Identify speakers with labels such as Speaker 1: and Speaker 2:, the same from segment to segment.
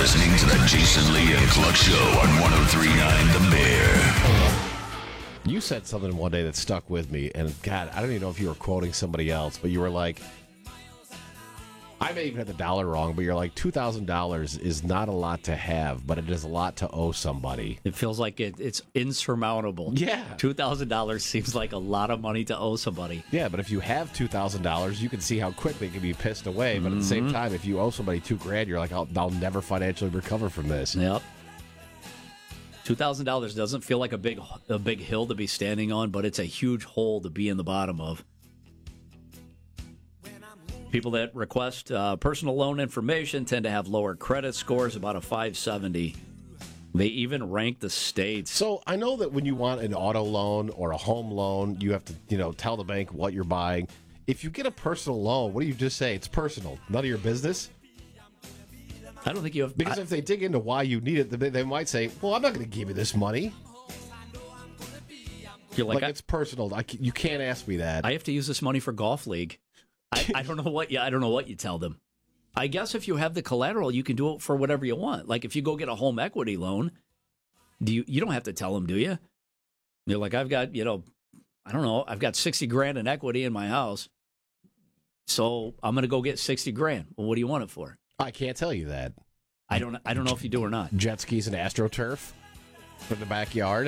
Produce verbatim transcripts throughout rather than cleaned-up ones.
Speaker 1: listening to the Jason Lee and Cluck Show on one oh three point nine The Bear.
Speaker 2: You said something one day that stuck with me, and God, I don't even know if you were quoting somebody else, but you were like, I may even have the dollar wrong, but you're like, two thousand dollars is not a lot to have, but it is a lot to owe somebody.
Speaker 3: It feels like it, it's insurmountable.
Speaker 2: Yeah.
Speaker 3: two thousand dollars seems like a lot of money to owe somebody.
Speaker 2: Yeah, but if you have two thousand dollars, you can see how quickly it can be pissed away. But at the same time, if you owe somebody two grand, you're like, I'll, I'll never financially recover from this.
Speaker 3: Yep. two thousand dollars doesn't feel like a big, a big hill to be standing on, but it's a huge hole to be in the bottom of. People that request uh, personal loan information tend to have lower credit scores, about a five seventy. They even rank the states.
Speaker 2: So I know that when you want an auto loan or a home loan, you have to, you know, tell the bank what you're buying. If you get a personal loan, what do you just say? It's personal. None of your business?
Speaker 3: I don't think you have...
Speaker 2: Because
Speaker 3: I,
Speaker 2: if they dig into why you need it, they might say, well, I'm not going to give you this money.
Speaker 3: You're like,
Speaker 2: like
Speaker 3: I,
Speaker 2: it's personal. I, you can't ask me that.
Speaker 3: I have to use this money for golf league. I, I don't know what you, I don't know what you tell them. I guess if you have the collateral, you can do it for whatever you want. Like if you go get a home equity loan, do you you don't have to tell them, do you? You're like, I've got, you know, I don't know, I've got sixty grand in equity in my house, so I'm going to go get sixty grand. Well, what do you want it for?
Speaker 2: I can't tell you that.
Speaker 3: I don't I don't know if you do or not.
Speaker 2: Jet skis and AstroTurf for the backyard.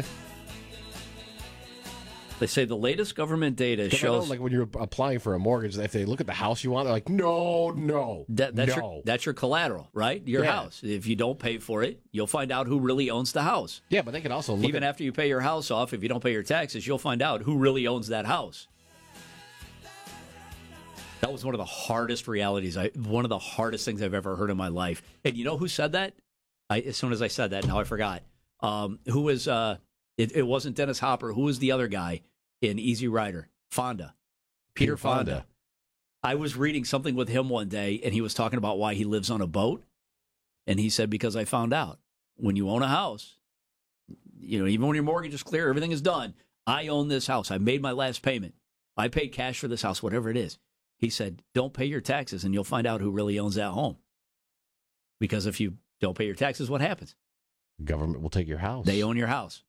Speaker 3: They say the latest government data shows...
Speaker 2: I know, like when you're applying for a mortgage, if they look at the house you want, they're like, no, no,
Speaker 3: that, that's,
Speaker 2: no.
Speaker 3: Your, that's your collateral, right? Your
Speaker 2: yeah.
Speaker 3: house. If you don't pay for it, you'll find out who really owns the house.
Speaker 2: Yeah, but they can also look
Speaker 3: Even
Speaker 2: at...
Speaker 3: after you pay your house off, if you don't pay your taxes, you'll find out who really owns that house. That was one of the hardest realities, I, one of the hardest things I've ever heard in my life. And you know who said that? I, as soon as I said that, now I forgot. Um, who was, uh, it, it wasn't Dennis Hopper. Who was the other guy in Easy Rider? Fonda. Peter, Peter Fonda. Fonda. I was reading something with him one day, and he was talking about why he lives on a boat. And he said, because I found out when you own a house, you know, even when your mortgage is clear, everything is done. I own this house. I made my last payment. I paid cash for this house, whatever it is. He said, don't pay your taxes, and you'll find out who really owns that home. Because if you don't pay your taxes, what happens?
Speaker 2: The government will take your house.
Speaker 3: They own your house.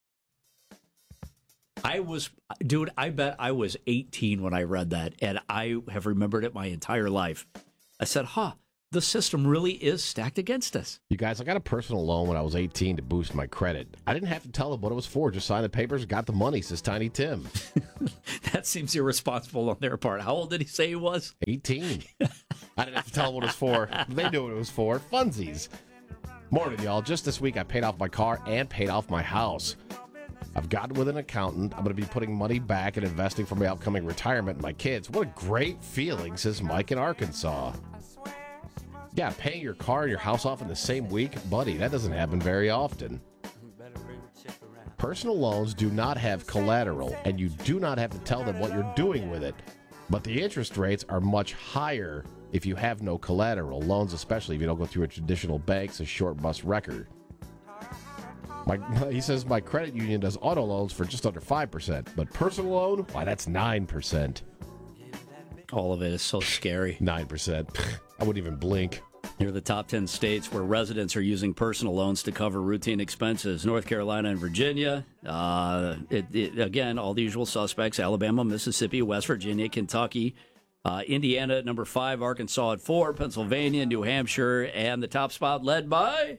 Speaker 3: I was, dude, I bet I was eighteen when I read that, and I have remembered it my entire life. I said, huh, the system really is stacked against us.
Speaker 2: You guys, I got a personal loan when I was eighteen to boost my credit. I didn't have to tell them what it was for. Just signed the papers, got the money, says Tiny Tim.
Speaker 3: That seems irresponsible on their part. How old did he say he was?
Speaker 2: eighteen. I didn't have to tell them what it was for. They knew what it was for. Funsies. Morning, y'all. Just this week, I paid off my car and paid off my house. I've gotten with an accountant. I'm going to be putting money back and investing for my upcoming retirement and my kids. What a great feeling, says Mike in Arkansas. Yeah, paying your car and your house off in the same week? Buddy, that doesn't happen very often. Personal loans do not have collateral, and you do not have to tell them what you're doing with it. But the interest rates are much higher if you have no collateral. Loans, especially if you don't go through a traditional bank's a short bus record. My, he says my credit union does auto loans for just under five percent, but personal loan, why, that's nine percent.
Speaker 3: All of it is so scary.
Speaker 2: nine percent. I wouldn't even blink.
Speaker 3: Here are the top ten states where residents are using personal loans to cover routine expenses. North Carolina and Virginia. Uh, it, it, again, all the usual suspects. Alabama, Mississippi, West Virginia, Kentucky. Uh, Indiana at number five. Arkansas at four. Pennsylvania, New Hampshire. And the top spot led by...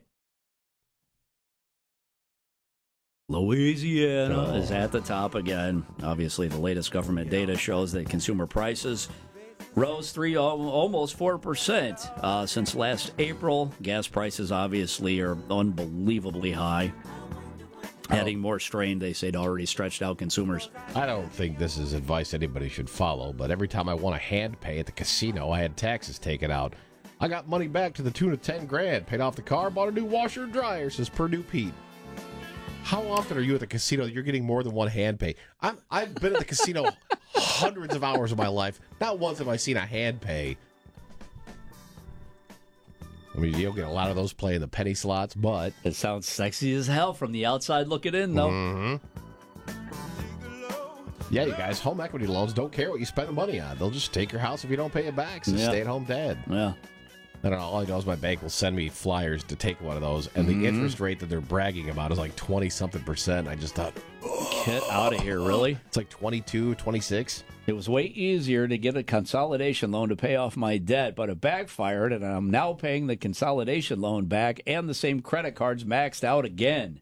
Speaker 3: Louisiana is at the top again. Obviously, the latest government data shows that consumer prices rose three, almost four percent uh, since last April. Gas prices obviously are unbelievably high, adding more strain, they say, to already stretched out consumers.
Speaker 2: I don't think this is advice anybody should follow, but every time I want a hand pay at the casino, I had taxes taken out. I got money back to the tune of ten grand, paid off the car, bought a new washer and dryer, says Purdue Pete. How often are you at the casino that you're getting more than one hand pay? I'm, I've been at the casino hundreds of hours of my life. Not once have I seen a hand pay. I mean, you'll get a lot of those playing the penny slots, but...
Speaker 3: It sounds sexy as hell from the outside looking in, though.
Speaker 2: Mm-hmm. Yeah, you guys, home equity loans don't care what you spend the money on. They'll just take your house if you don't pay it back, so
Speaker 3: yeah.
Speaker 2: stay-at-home dad.
Speaker 3: Yeah.
Speaker 2: I don't know. All I know is my bank will send me flyers to take one of those, and mm-hmm. the interest rate that they're bragging about is like twenty-something percent. I just thought, oh,
Speaker 3: get out of here, really?
Speaker 2: It's like twenty-two, twenty-six.
Speaker 3: It was way easier to get a consolidation loan to pay off my debt, but it backfired, and I'm now paying the consolidation loan back, and the same credit cards maxed out again.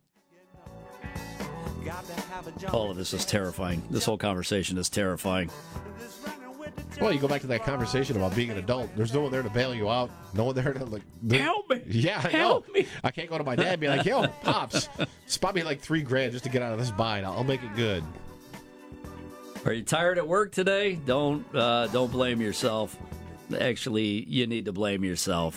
Speaker 3: Oh, this is terrifying. This whole conversation is terrifying.
Speaker 2: Well, you go back to that conversation about being an adult. There's no one there to bail you out. No one there to, like...
Speaker 3: Help me.
Speaker 2: Yeah, I
Speaker 3: Help
Speaker 2: know.
Speaker 3: me.
Speaker 2: I can't go to my dad and be like, yo, Pops, spot me like three grand just to get out of this bind. I'll, I'll make it good.
Speaker 3: Are you tired at work today? Don't uh, don't blame yourself. Actually, you need to blame yourself.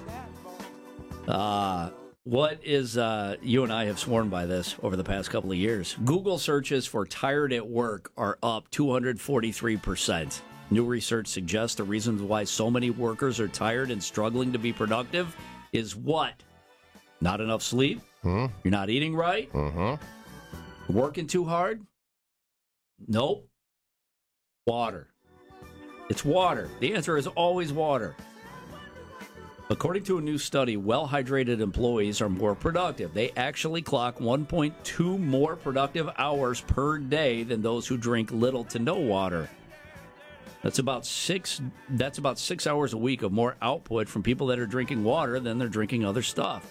Speaker 3: Uh, what is... Uh, you and I have sworn by this over the past couple of years. Google searches for tired at work are up two hundred forty-three percent. New research suggests the reasons why so many workers are tired and struggling to be productive is what? Not enough sleep?
Speaker 2: Hmm?
Speaker 3: You're not eating right?
Speaker 2: Uh-huh.
Speaker 3: Working too hard? Nope. Water. It's water. The answer is always water. According to a new study, well-hydrated employees are more productive. They actually clock one point two more productive hours per day than those who drink little to no water. That's about six. That's about six hours a week of more output from people that are drinking water than they're drinking other stuff.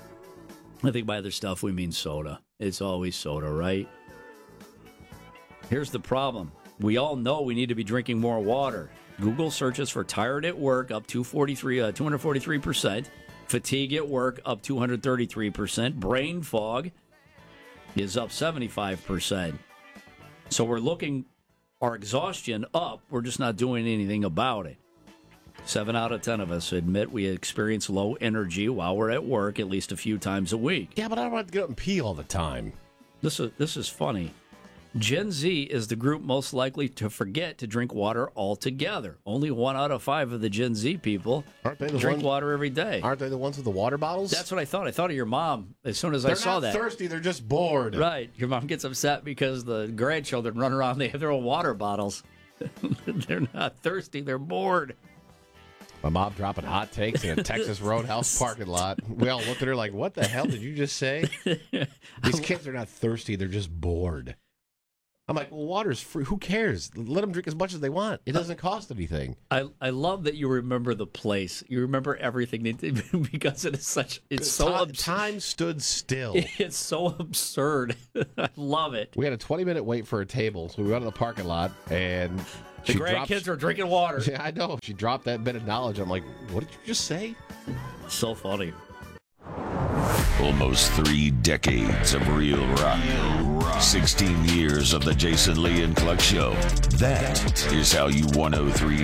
Speaker 3: I think by other stuff we mean soda. It's always soda, right? Here's the problem. We all know we need to be drinking more water. Google searches for tired at work up two forty-three, uh, two hundred forty-three percent. Fatigue at work up two hundred thirty-three percent. Brain fog is up seventy-five percent. So we're looking... Our exhaustion up, we're just not doing anything about it. Seven out of ten of us admit we experience low energy while we're at work at least a few times a week.
Speaker 2: Yeah, but I don't want to get up and pee all the time.
Speaker 3: This is this is funny. Gen Z is the group most likely to forget to drink water altogether. Only one out of five of the Gen Z people
Speaker 2: aren't they the
Speaker 3: drink
Speaker 2: ones,
Speaker 3: water every day.
Speaker 2: Aren't they the ones with the water bottles?
Speaker 3: That's what I thought. I thought of your mom as soon as
Speaker 2: they're
Speaker 3: I saw
Speaker 2: not
Speaker 3: that.
Speaker 2: They're not thirsty. They're just bored.
Speaker 3: Right. Your mom gets upset because the grandchildren run around. They have their own water bottles. They're not thirsty. They're bored.
Speaker 2: My mom dropping hot takes in a Texas Roadhouse parking lot. We all looked at her like, what the hell did you just say? These kids are not thirsty. They're just bored. I'm like, well, water's free. Who cares? Let them drink as much as they want. It doesn't cost anything.
Speaker 3: I I love that you remember the place. You remember everything they did because it is such. It's so
Speaker 2: time,
Speaker 3: abs-
Speaker 2: time stood still.
Speaker 3: It's so absurd. I love it.
Speaker 2: We had a twenty minute wait for a table, so we went to the parking lot and
Speaker 3: the
Speaker 2: she
Speaker 3: grandkids
Speaker 2: dropped,
Speaker 3: are drinking water.
Speaker 2: Yeah, I know. She dropped that bit of knowledge. I'm like, what did you just say?
Speaker 3: So funny.
Speaker 1: Almost three decades of real rock. sixteen years of the Jason Lee and Cluck Show. That is how you one oh three